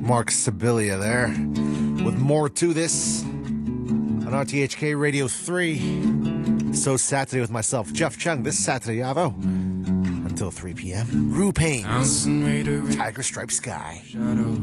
Mark Sibilia there with more to this on RTHK Radio 3. So Saturday with myself, Jeff Chung, this Saturday, Yavo, until 3 p.m. Rue Payne, Tiger Stripe Sky. Shadows